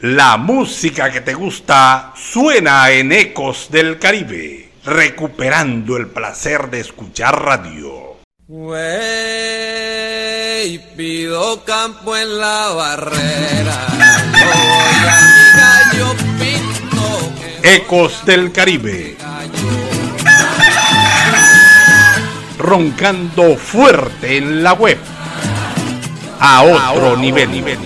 La música que te gusta suena en Ecos del Caribe, recuperando el placer de escuchar radio. Wey, pido campo en la barrera, voy a mi gallo pinto. Ecos del Caribe, roncando fuerte en la web, a otro nivel.